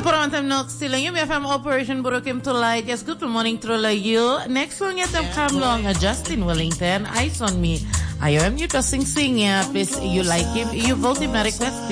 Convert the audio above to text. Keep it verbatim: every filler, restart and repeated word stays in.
Pura mantem nog stilang yung F M Operation Burukim to Light. Yes, good morning Trola you. Next one yatam come long Justin Wellington. Eyes on me. I am you to sing sing yeah. Please you like him. You vote him na request.